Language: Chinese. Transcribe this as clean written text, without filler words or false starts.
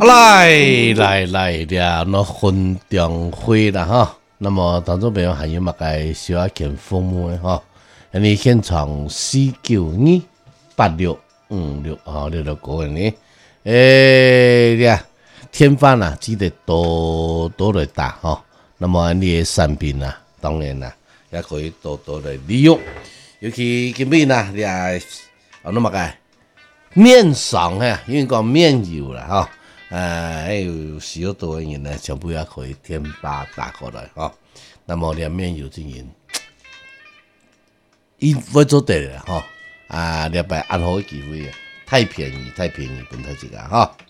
来，那分中会啦哈。那么当中朋友还有嘛个小阿健父母的哈，你现场4928656哈，6个人呢，呀，天饭呐，记得多来打哈。那么你的产品呐，当然啦，也可以多来利用，尤其今边呐，也那么个面爽啊，因为讲面油啦哈。还有许多的人呢，全部也可以天把打过来哈。那么两面有经营，伊会做对了哈。礼拜安好机会啊，太便宜，本太这个哈。